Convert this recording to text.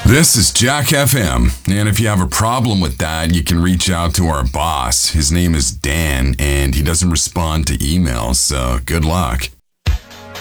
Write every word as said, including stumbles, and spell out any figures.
This is Jack F M, and if you have a problem with that, you can reach out to our boss. His name is Dan, and he doesn't respond to emails, so good luck.